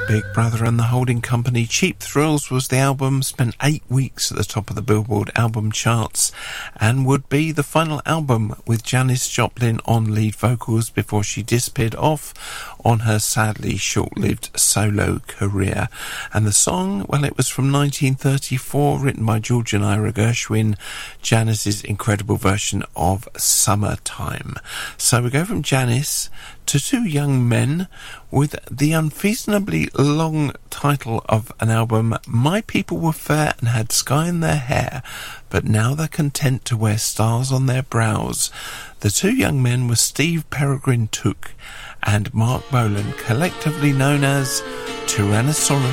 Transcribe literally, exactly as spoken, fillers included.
Big Brother and the Holding Company. Cheap Thrills was the album, spent eight weeks at the top of the Billboard album charts, and would be the final album with Janis Joplin on lead vocals before she disappeared off on her sadly short-lived solo career. And the song, well, it was from nineteen thirty-four, written by George and Ira Gershwin, Janis's incredible version of Summertime. So we go from Janis to two young men with the unseasonably long title of an album, My People Were Fair and Had Sky in Their Hair, but now they're content to wear stars on their brows. The two young men were Steve Peregrine Took and Mark Bolan, collectively known as Tyrannosaurus